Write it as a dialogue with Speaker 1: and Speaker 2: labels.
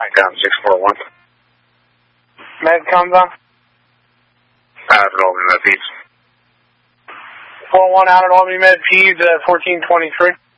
Speaker 1: ICOM 641.
Speaker 2: Medcom's on?
Speaker 1: Out at Albany Med Peds.
Speaker 2: 41 out at Albany Med Peds, 1423.